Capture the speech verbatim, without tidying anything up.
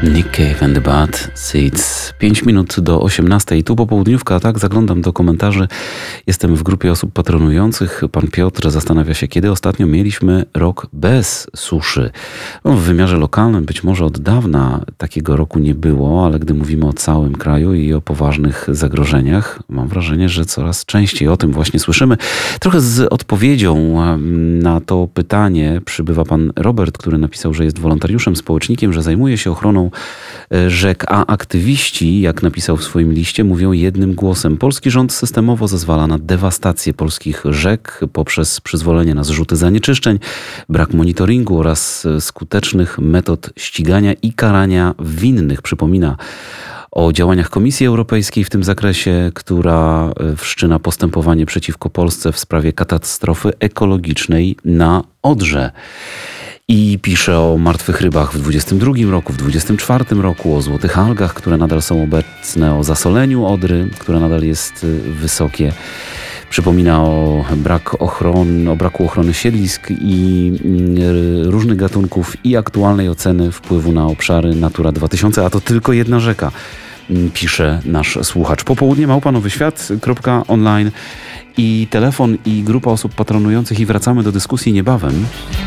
Nick Cave and the Bad Seeds. pięć minut do osiemnastej. Tu popołudniówka, tak, zaglądam do komentarzy. Jestem w grupie osób patronujących. Pan Piotr zastanawia się, kiedy ostatnio mieliśmy rok bez suszy. No, w wymiarze lokalnym być może od dawna takiego roku nie było, ale gdy mówimy o całym kraju i o poważnych zagrożeniach, mam wrażenie, że coraz częściej o tym właśnie słyszymy. Trochę z odpowiedzią na to pytanie przybywa pan Robert, który napisał, że jest wolontariuszem, społecznikiem, że zajmuje się ochroną rzek, a aktywiści, jak napisał w swoim liście, mówią jednym głosem. Polski rząd systemowo zezwala na dewastację polskich rzek poprzez przyzwolenie na zrzuty zanieczyszczeń, brak monitoringu oraz skutecznych metod ścigania i karania winnych. Przypomina o działaniach Komisji Europejskiej w tym zakresie, która wszczyna postępowanie przeciwko Polsce w sprawie katastrofy ekologicznej na Odrze. I pisze o martwych rybach w dwudziestym drugim roku, w dwudziestym czwartym roku, o złotych algach, które nadal są obecne, o zasoleniu Odry, które nadal jest wysokie. Przypomina o, brak ochron, o braku ochrony siedlisk i różnych gatunków i aktualnej oceny wpływu na obszary Natura dwa tysiące, a to tylko jedna rzeka, pisze nasz słuchacz. Popołudnie małpa nowy świat kropka online i telefon i grupa osób patronujących i wracamy do dyskusji niebawem.